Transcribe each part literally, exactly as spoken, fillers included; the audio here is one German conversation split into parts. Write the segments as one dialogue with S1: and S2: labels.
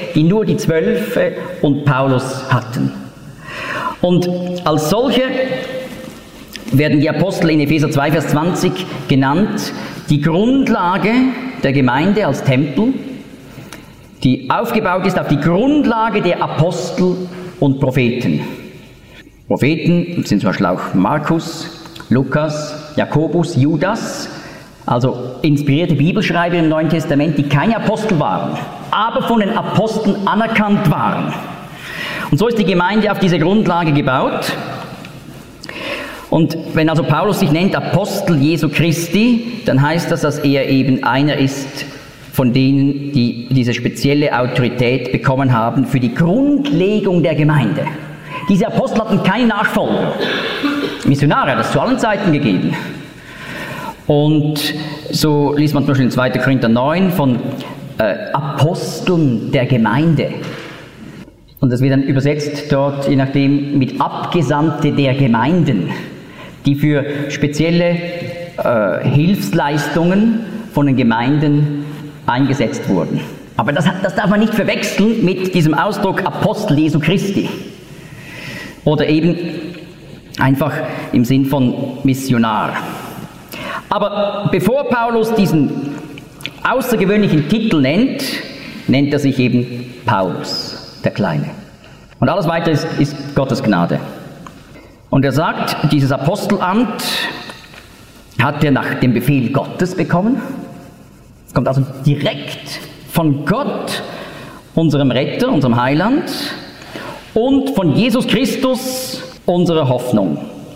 S1: die nur die Zwölfe und Paulus hatten. Und als solche werden die Apostel in Epheser zwei, Vers zwanzig genannt, die Grundlage der Gemeinde als Tempel, die aufgebaut ist auf die Grundlage der Apostel und Propheten. Propheten sind zum Beispiel auch Markus, Lukas, Jakobus, Judas, also inspirierte Bibelschreiber im Neuen Testament, die keine Apostel waren, aber von den Aposteln anerkannt waren. Und so ist die Gemeinde auf diese Grundlage gebaut. Und wenn also Paulus sich nennt Apostel Jesu Christi, dann heißt das, dass er eben einer ist von denen, die diese spezielle Autorität bekommen haben für die Grundlegung der Gemeinde. Diese Apostel hatten keinen Nachfolger. Missionare hat es zu allen Zeiten gegeben. Und so liest man zum Beispiel in zweiter Korinther neun von äh, Aposteln der Gemeinde. Und das wird dann übersetzt dort, je nachdem, mit Abgesandte der Gemeinden, die für spezielle äh, Hilfsleistungen von den Gemeinden eingesetzt wurden. Aber das, das darf man nicht verwechseln mit diesem Ausdruck Apostel Jesu Christi. Oder eben einfach im Sinn von Missionar. Aber bevor Paulus diesen außergewöhnlichen Titel nennt, nennt er sich eben Paulus, der Kleine. Und alles weitere ist, ist Gottes Gnade. Und er sagt, dieses Apostelamt hat er nach dem Befehl Gottes bekommen. Es kommt also direkt von Gott, unserem Retter, unserem Heiland, und von Jesus Christus, unserer Hoffnung.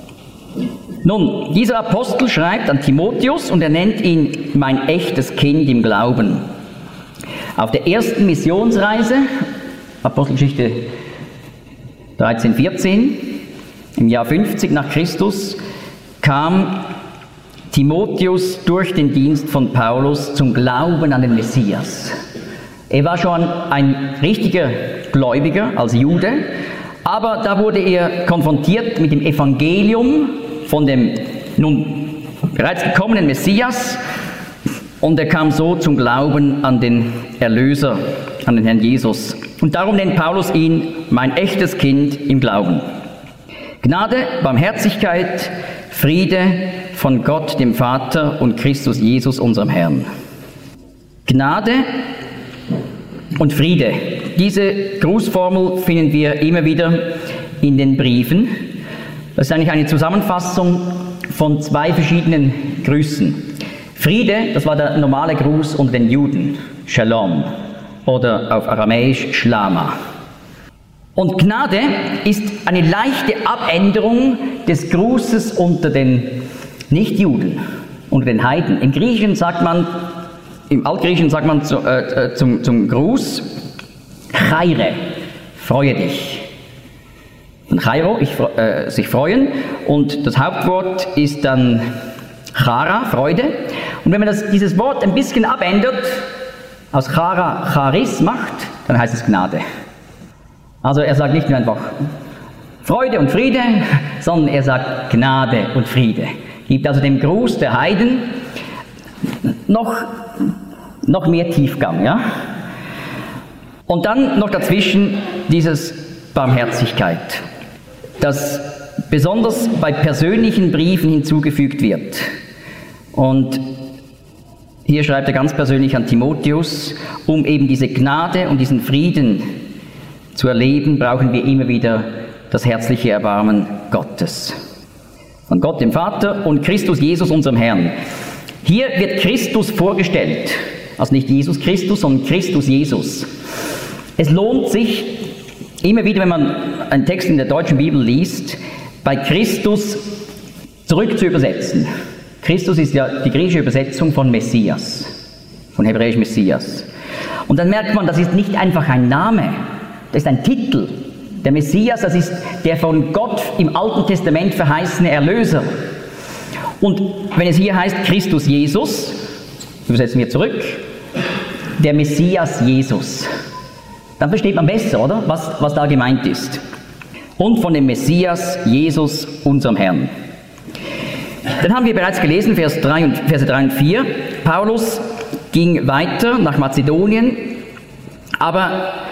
S1: Nun, dieser Apostel schreibt an Timotheus und er nennt ihn mein echtes Kind im Glauben. Auf der ersten Missionsreise, Apostelgeschichte dreizehn, vierzehn, im Jahr fünfzig nach Christus, kam Timotheus durch den Dienst von Paulus zum Glauben an den Messias. Er war schon ein richtiger Gläubiger als Jude, aber da wurde er konfrontiert mit dem Evangelium von dem nun bereits gekommenen Messias und er kam so zum Glauben an den Erlöser, an den Herrn Jesus. Und darum nennt Paulus ihn mein echtes Kind im Glauben. Gnade, Barmherzigkeit, Friede von Gott, dem Vater und Christus Jesus, unserem Herrn. Gnade und Friede. Diese Grußformel finden wir immer wieder in den Briefen. Das ist eigentlich eine Zusammenfassung von zwei verschiedenen Grüßen. Friede, das war der normale Gruß unter den Juden, Shalom, oder auf Aramäisch Shlama. Und Gnade ist eine leichte Abänderung des Grußes unter den Nichtjuden, unter den Heiden. Im Griechischen sagt man, im Altgriechischen sagt man zu, äh, zum, zum Gruß, Chaire, freue dich. Und Chairo, ich, äh, sich freuen. Und das Hauptwort ist dann Chara, Freude. Und wenn man das, dieses Wort ein bisschen abändert, aus Chara Charis macht, dann heißt es Gnade. Also er sagt nicht nur einfach Freude und Friede, sondern er sagt Gnade und Friede. Gibt also dem Gruß der Heiden noch, noch mehr Tiefgang, ja? Und dann noch dazwischen dieses Barmherzigkeit, das besonders bei persönlichen Briefen hinzugefügt wird. Und hier schreibt er ganz persönlich an Timotheus, um eben diese Gnade und diesen Frieden zu erleben, brauchen wir immer wieder das herzliche Erbarmen Gottes. Von Gott dem Vater und Christus Jesus, unserem Herrn. Hier wird Christus vorgestellt, also nicht Jesus Christus, sondern Christus Jesus. Es lohnt sich, immer wieder, wenn man einen Text in der deutschen Bibel liest, bei Christus zurück zu übersetzen. Christus ist ja die griechische Übersetzung von Messias, von hebräisch Messias. Und dann merkt man, das ist nicht einfach ein Name, das ist ein Titel. Der Messias, das ist der von Gott im Alten Testament verheißene Erlöser. Und wenn es hier heißt Christus Jesus, übersetzen wir zurück, der Messias Jesus, dann versteht man besser, oder? Was, was da gemeint ist. Und von dem Messias Jesus, unserem Herrn. Dann haben wir bereits gelesen, Vers drei und, Verse drei und vier, Paulus ging weiter nach Mazedonien, aber